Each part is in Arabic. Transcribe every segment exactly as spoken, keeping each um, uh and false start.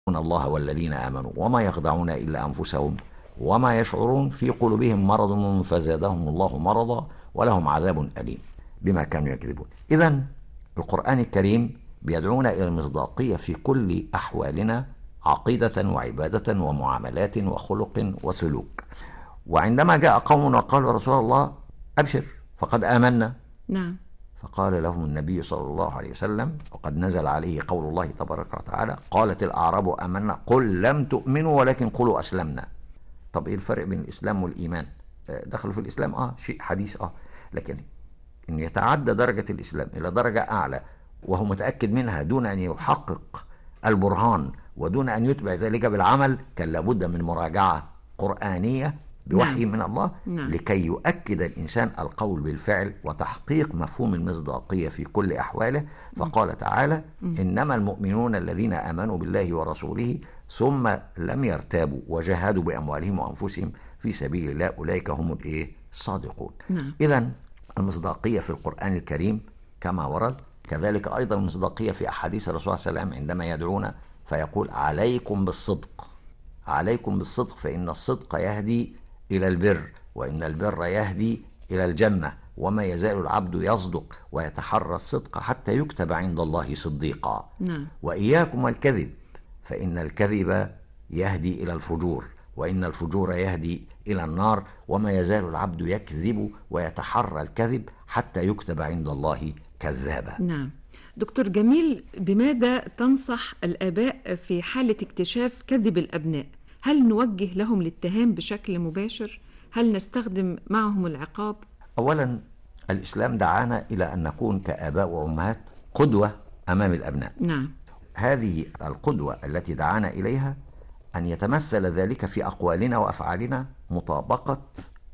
الله والذين آمنوا وما يخدعون إلا أنفسهم وما يشعرون في قلوبهم مرض فزادهم الله مرضا ولهم عذاب أليم بما كانوا يكذبون. إذن القرآن الكريم بيدعونا إلى المصداقية في كل أحوالنا، عقيدة وعبادة ومعاملات وخلق وسلوك. وعندما جاء قوم وقالوا رسول الله أبشر فقد آمنا، نعم، فقال لهم النبي صلى الله عليه وسلم وقد نزل عليه قول الله تبارك وتعالى قالت الأعراب آمنا قل لم تؤمنوا ولكن قولوا أسلمنا. طب إيه الفرق بين الإسلام والإيمان؟ دخلوا في الإسلام آه شيء حديث آه لكن إن يتعدى درجة الإسلام إلى درجة أعلى وهو متأكد منها دون أن يحقق البرهان ودون أن يتبع ذلك بالعمل، كان لابد من مراجعة قرآنية بوحي نعم. من الله نعم. لكي يؤكد الإنسان القول بالفعل وتحقيق مفهوم المصداقية في كل أحواله. فقال تعالى إنما المؤمنون الذين آمنوا بالله ورسوله ثم لم يرتابوا وجاهدوا بأموالهم وأنفسهم في سبيل الله أولئك هم الإيه الصادقون. نعم. إذن المصداقية في القرآن الكريم كما ورد، كذلك أيضا المصداقية في أحاديث الرسول صلى الله عليه وسلم عندما يدعونا فيقول عليكم بالصدق، عليكم بالصدق فإن الصدق يهدي إلى البر وإن البر يهدي إلى الجنة وما يزال العبد يصدق ويتحرى الصدق حتى يكتب عند الله صديقا. نعم. وإياكم والكذب فإن الكذب يهدي إلى الفجور وإن الفجور يهدي إلى النار وما يزال العبد يكذب ويتحرى الكذب حتى يكتب عند الله كذابا. نعم. دكتور جميل، بماذا تنصح الآباء في حالة اكتشاف كذب الأبناء؟ هل نوجه لهم الاتهام بشكل مباشر؟ هل نستخدم معهم العقاب؟ أولا الإسلام دعانا إلى أن نكون كآباء وأمهات قدوة أمام الأبناء. نعم. هذه القدوة التي دعانا إليها أن يتمثل ذلك في أقوالنا وأفعالنا مطابقة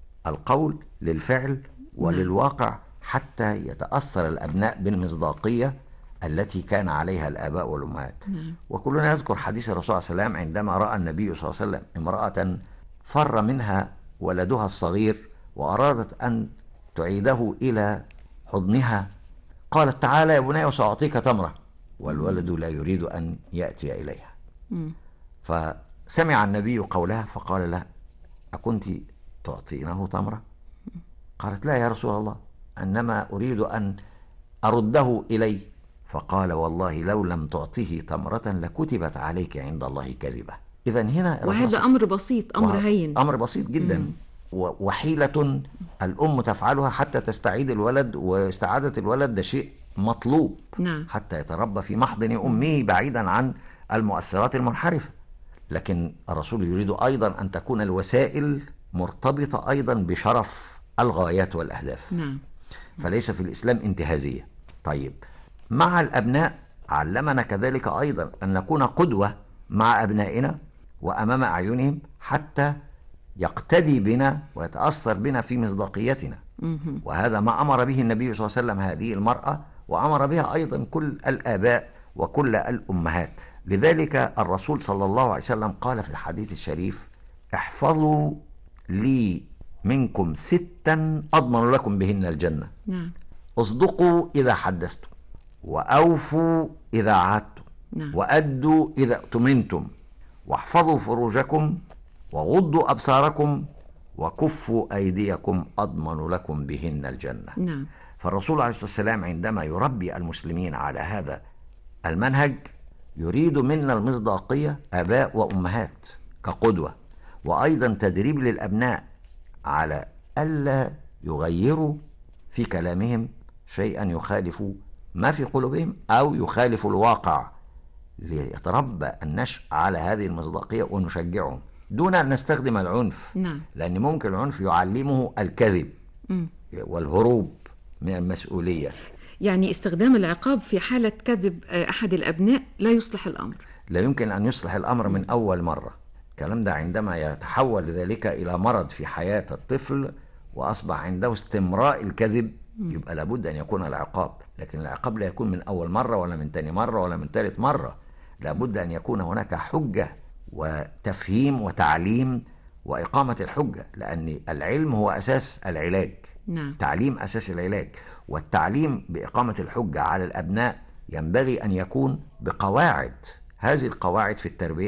القول للفعل وللواقع حتى يتأثر الأبناء بالمصداقية التي كان عليها الآباء والأمهات. نعم. وكلنا يذكر حديث الرسول صلى الله عليه وسلم عندما رأى النبي صلى الله عليه وسلم امرأة فر منها ولدها الصغير وأرادت أن تعيده إلى حضنها، قالت تعالى يا بني وسأعطيك تمرة، والولد لا يريد أن يأتي إليها. مم. فسمع النبي قولها فقال لها أكنت تعطينه تمرة؟ قالت لا يا رسول الله، إنما أريد أن أرده إلي. فقال والله لو لم تعطيه تمرة لكتبت عليك عند الله كذبة. إذن هنا وهذا أمر بسيط، أمر هين، أمر بسيط جدا. مم. وحيلة الأم تفعلها حتى تستعيد الولد، واستعادة الولد ده شيء مطلوب. نعم. حتى يتربى في محضن أمه بعيدا عن المؤثرات المنحرفة. لكن الرسول يريد أيضا أن تكون الوسائل مرتبطة أيضا بشرف الغايات والأهداف. نعم. فليس في الإسلام انتهازية. طيب مع الأبناء علمنا كذلك أيضا أن نكون قدوة مع أبنائنا وأمام أعينهم حتى يقتدي بنا ويتأثر بنا في مصداقيتنا. مم. وهذا ما أمر به النبي صلى الله عليه وسلم هذه المرأة، وأمر بها أيضا كل الآباء وكل الأمهات. لذلك الرسول صلى الله عليه وسلم قال في الحديث الشريف احفظوا لي منكم ستا أضمن لكم بهن الجنة. نعم. اصدقوا إذا حدثتم وأوفوا إذا عهدتم. نعم. وأدوا إذا اؤتمنتم واحفظوا فروجكم وغضوا أبصاركم وكفوا أيديكم أضمن لكم بهن الجنة. نعم. فالرسول عليه الصلاة والسلام عندما يربي المسلمين على هذا المنهج يريد منا المصداقية آباء وأمهات كقدوة، وأيضا تدريب للأبناء على ألا يغيروا في كلامهم شيئا يخالف ما في قلوبهم أو يخالف الواقع، ليتربى النشء على هذه المصداقية ونشجعهم دون أن نستخدم العنف. نعم. لأن ممكن العنف يعلمه الكذب مم. والهروب من المسؤولية. يعني استخدام العقاب في حالة كذب أحد الأبناء لا يصلح الأمر، لا يمكن أن يصلح الأمر من أول مرة. الكلام ده عندما يتحول ذلك إلى مرض في حياة الطفل وأصبح عنده استمراء الكذب يبقى لابد أن يكون العقاب. لكن العقاب لا يكون من أول مرة ولا من تاني مرة ولا من ثالث مرة، لابد أن يكون هناك حجة وتفهيم وتعليم وإقامة الحجة، لأن العلم هو أساس العلاج. نعم. تعليم أساس العلاج، والتعليم بإقامة الحجة على الأبناء ينبغي أن يكون بقواعد هذه القواعد في التربية